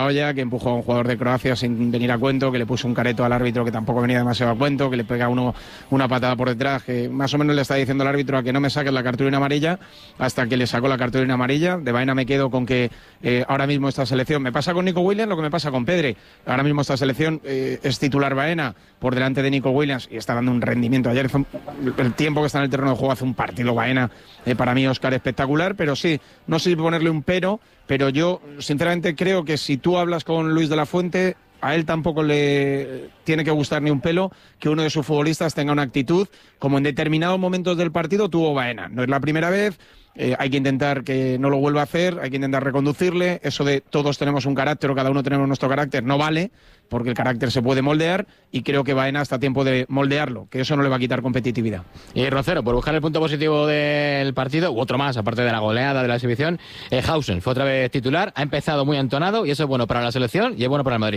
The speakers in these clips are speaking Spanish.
la olla, que empujó a un jugador de Croacia sin venir a cuento, que le puso un careto al árbitro que tampoco venía demasiado a cuento, que le pega una patada por detrás, que más o menos le está diciendo al árbitro a que no me saques la cartulina amarilla, hasta que le sacó la cartulina amarilla. De Baena me quedo con que ahora mismo esta selección, me pasa con Nico Williams lo que me pasa con Pedri, ahora mismo esta selección es titular Baena por delante de Nico Williams y está dando un rendimiento. Ayer el tiempo que está en el terreno de juego hace un partido Baena, para mí Óscar espectacular, pero sí, no sé si ponerle un pero yo sinceramente creo que si tú hablas con Luis de la Fuente, a él tampoco le tiene que gustar ni un pelo que uno de sus futbolistas tenga una actitud como en determinados momentos del partido tuvo Baena. No es la primera vez, hay que intentar que no lo vuelva a hacer, hay que intentar reconducirle. Eso de todos tenemos un carácter o cada uno tenemos nuestro carácter no vale, porque el carácter se puede moldear y creo que Baena está a tiempo de moldearlo, que eso no le va a quitar competitividad. Y Rocero, por buscar el punto positivo del partido, u otro más, aparte de la goleada de la exhibición, Hausen fue otra vez titular, ha empezado muy entonado y eso es bueno para la selección y es bueno para el Madrid.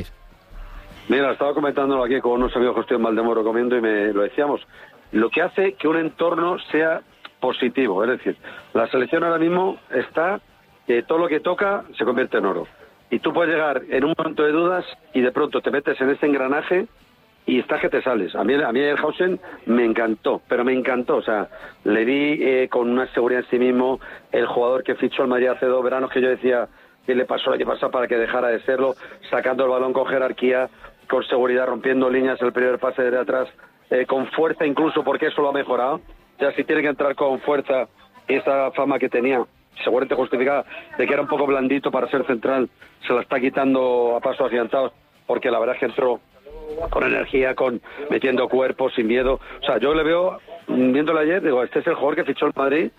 Mira, estaba comentándolo aquí con unos amigos que estoy en Valdemoro comiendo y lo decíamos, lo que hace que un entorno sea positivo, es decir, la selección ahora mismo está que todo lo que toca se convierte en oro. Y tú puedes llegar en un momento de dudas y de pronto te metes en este engranaje y estás que te sales. A mí el Hausen me encantó, pero me encantó. O sea, le vi con una seguridad en sí mismo, el jugador que fichó el Madrid hace 2 veranos que yo decía que le pasó el año pasado para que dejara de serlo, sacando el balón con jerarquía, con seguridad, rompiendo líneas, el primer pase de atrás, con fuerza incluso, porque eso lo ha mejorado. Ya si tiene que entrar con fuerza, esa fama que tenía, seguramente justificada, de que era un poco blandito para ser central, se la está quitando a pasos agigantados, porque la verdad es que entró con energía, metiendo cuerpo, sin miedo. O sea, yo le veo, viéndolo ayer, digo, este es el jugador que fichó el Madrid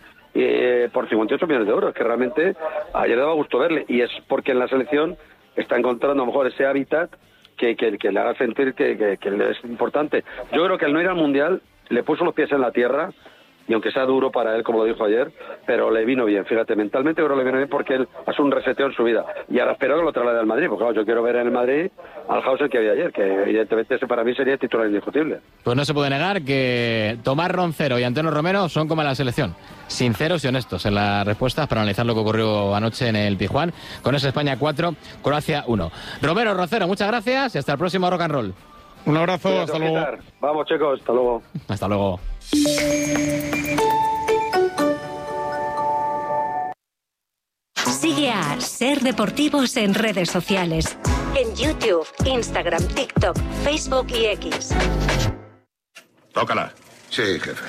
por 58 millones de euros, que realmente ayer daba gusto verle, y es porque en la selección está encontrando a lo mejor ese hábitat que le haga sentir que es importante. Yo creo que el no ir al Mundial le puso los pies en la tierra, y aunque sea duro para él, como lo dijo ayer, pero le vino bien, fíjate, mentalmente creo que le vino bien porque él hace un reseteo en su vida, y ahora espero que lo traslade al Madrid, porque claro, yo quiero ver en el Madrid al Hausen que había ayer, que evidentemente ese para mí sería titular indiscutible. Pues no se puede negar que Tomás Roncero y Antonio Romero son como la selección, sinceros y honestos en las respuestas para analizar lo que ocurrió anoche en el Pizjuán, con esa España 4, Croacia 1. Romero, Roncero, muchas gracias y hasta el próximo Rock and Roll. Un abrazo, hasta luego. Vamos, chicos, hasta luego. Hasta luego. Sigue a Ser Deportivos en redes sociales. En YouTube, Instagram, TikTok, Facebook y X. Tócala. Sí, jefe.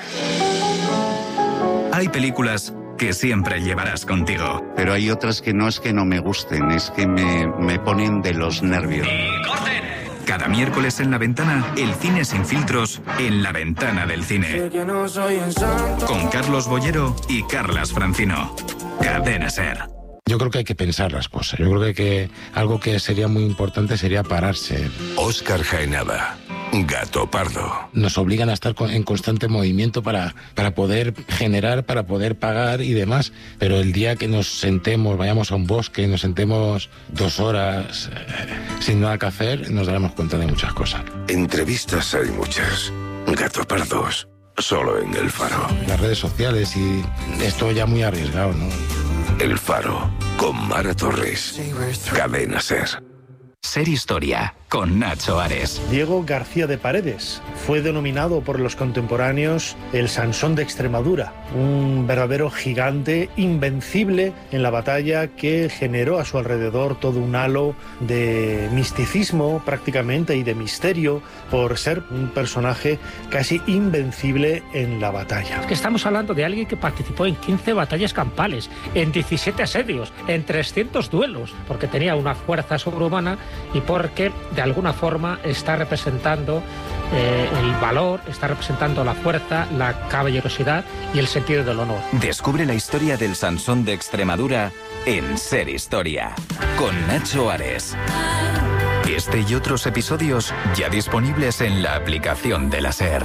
Hay películas que siempre llevarás contigo. Pero hay otras que no es que no me gusten, es que me ponen de los nervios. ¡Y corten! Cada miércoles en La Ventana, el cine sin filtros en La Ventana del Cine. Con Carlos Bollero y Carlas Francino. Cadena SER. Yo creo que hay que pensar las cosas. Yo creo que algo que sería muy importante sería pararse. Óscar Jaenada, Gato Pardo. Nos obligan a estar en constante movimiento para poder generar, para poder pagar y demás. Pero el día que nos sentemos, vayamos a un bosque, nos sentemos 2 horas sin nada que hacer, nos daremos cuenta de muchas cosas. Entrevistas hay muchas. Gato Pardos, solo en El Faro. Las redes sociales y esto ya muy arriesgado, ¿no? El Faro, con Mara Torres. Cadena SER. Ser Historia, con Nacho Ares. Diego García de Paredes fue denominado por los contemporáneos el Sansón de Extremadura, un verdadero gigante invencible en la batalla que generó a su alrededor todo un halo de misticismo prácticamente y de misterio por ser un personaje casi invencible en la batalla. Es que estamos hablando de alguien que participó en 15 batallas campales, en 17 asedios, en 300 duelos, porque tenía una fuerza sobrehumana y porque de alguna forma está representando el valor, está representando la fuerza, la caballerosidad y el sentido del honor. Descubre la historia del Sansón de Extremadura en Ser Historia, con Nacho Ares. Este y otros episodios ya disponibles en la aplicación de la SER.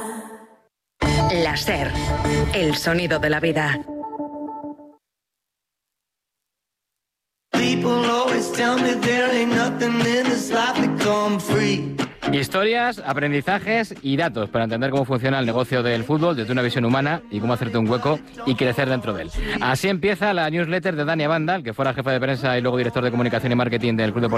La SER, el sonido de la vida. Historias, aprendizajes y datos para entender cómo funciona el negocio del fútbol desde una visión humana y cómo hacerte un hueco y crecer dentro de él. Así empieza la newsletter de Dani Abandal, que fuera jefe de prensa y luego director de comunicación y marketing del Club Deportivo